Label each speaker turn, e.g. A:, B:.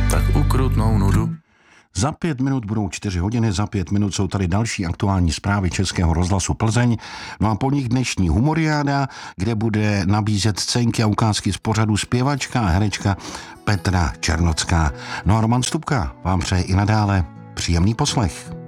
A: tak ukrutnou nudu.
B: Za 5 minut budou 4 hodiny, za 5 minut jsou tady další aktuální zprávy Českého rozhlasu Plzeň. No a po nich dnešní humoriáda, kde bude nabízet scénky a ukázky z pořadu zpěvačka a herečka Petra Černocká. No a Roman Stupka vám přeje i nadále příjemný poslech.